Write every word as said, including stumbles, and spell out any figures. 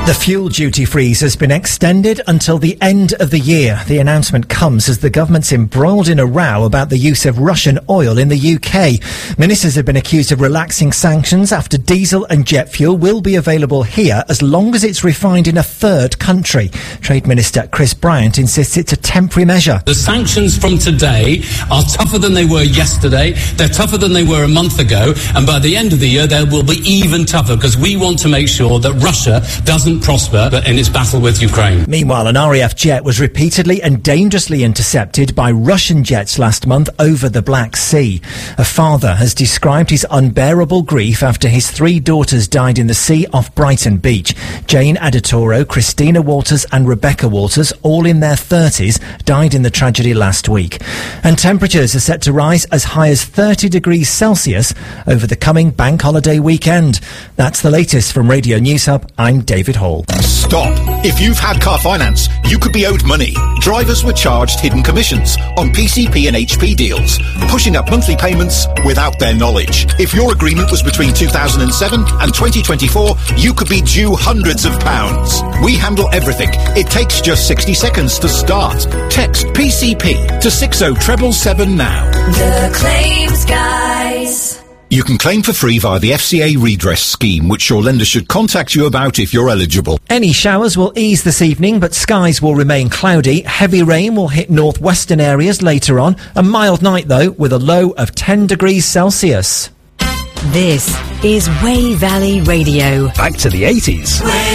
The fuel duty freeze has been extended until the end of the year. The announcement comes as the government's embroiled in a row about the use of Russian oil in the U K. Ministers have been accused of relaxing sanctions after diesel and jet fuel will be available here as long as it's refined in a third country. Trade Minister Chris Bryant insists it's a temporary measure. The sanctions from today are tougher than they were yesterday, they're tougher than they were a month ago, and by the end of the year they will be even tougher because we want to make sure that Russia doesn't prosper in its battle with Ukraine. Meanwhile, an R A F jet was repeatedly and dangerously intercepted by Russian jets last month over the Black Sea. A father has described his unbearable grief after his three daughters died in the sea off Brighton Beach. Jane Adetoro, Christina Walters and Rebecca Walters, all in their thirties, died in the tragedy last week. And temperatures are set to rise as high as thirty degrees Celsius over the coming bank holiday weekend. That's the latest from Radio News Hub. I'm David Hall. Stop. If you've had car finance, you could be owed money. Drivers were charged hidden commissions on P C P and H P deals, pushing up monthly payments without their knowledge. If your agreement was between two thousand seven and twenty twenty-four, you could be due hundreds of pounds. We handle everything. It takes just sixty seconds to start. Text P C P to six oh seven seven now. The Claims Guys. You can claim for free via the F C A redress scheme, which your lender should contact you about if you're eligible. Any showers will ease this evening, but skies will remain cloudy. Heavy rain will hit northwestern areas later on. A mild night, though, with a low of ten degrees Celsius. This is Way Valley Radio. Back to the eighties.